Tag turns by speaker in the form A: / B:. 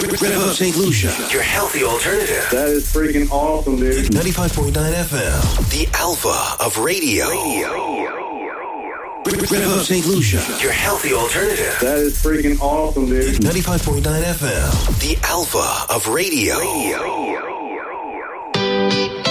A: Rev Up St. Lucia, your healthy alternative.
B: That is freaking awesome, dude.
A: 95.9 FM, the alpha of radio. Rev Up St. Lucia, your healthy alternative.
B: That is freaking awesome, dude.
A: 95.9 FM, the alpha of radio.